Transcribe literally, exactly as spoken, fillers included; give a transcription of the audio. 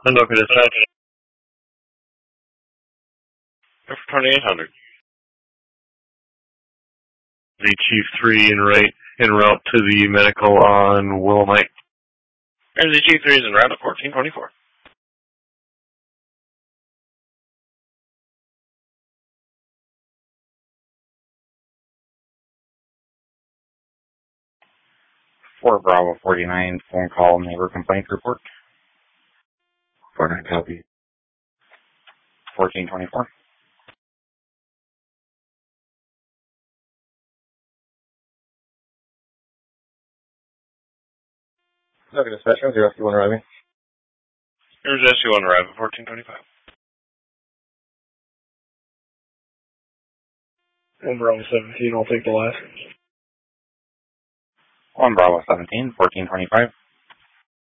Look at it. For twenty-eight hundred. The Chief three en route, en route to the medical on Willamite. There's the Chief three is en route at fourteen twenty-four. four Bravo forty-nine, phone call, neighbor complaint report. four nine copy. fourteen twenty-four. Look at dispatcher, zero S U one arriving. Here's S U one arriving at fourteen twenty-five. one Bravo seventeen, I'll take the last. one Bravo seventeen, fourteen twenty-five.